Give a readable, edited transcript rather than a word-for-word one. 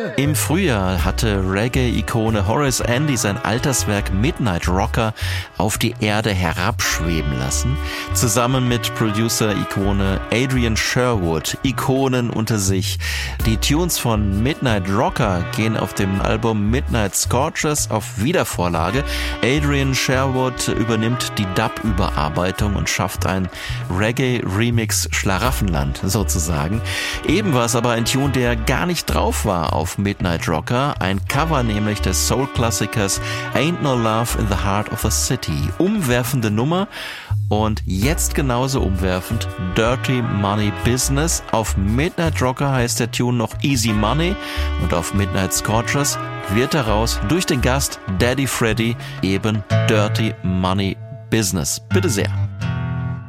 Im Frühjahr hatte Reggae-Ikone Horace Andy sein Alterswerk Midnight Rocker auf die Erde herabschweben lassen, zusammen mit Producer-Ikone Adrian Sherwood, Ikonen unter sich. Die Tunes von Midnight Rocker gehen auf dem Album Midnight Scorchers auf Wiedervorlage. Adrian Sherwood übernimmt die Dub-Überarbeitung und schafft ein Reggae-Remix Schlaraffenland sozusagen. Eben war es aber ein Tune, der gar nicht drauf war auf Midnight Rocker, ein Cover nämlich des Soul-Klassikers Ain't No Love in the Heart of the City. Umwerfende Nummer und jetzt genauso umwerfend Dirty Money Business. Auf Midnight Rocker heißt der Tune noch Easy Money und auf Midnight Scorchers wird daraus durch den Gast Daddy Freddy eben Dirty Money Business. Bitte sehr.